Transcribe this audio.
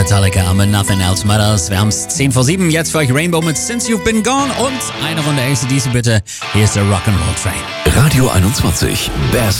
Metallica mit Nothing Else Matters. Wir haben es 10 vor 7. Jetzt für euch Rainbow mit Since You've Been Gone und eine Runde AC/DC bitte. Hier ist der Rock'n'Roll Train. Radio 21. Best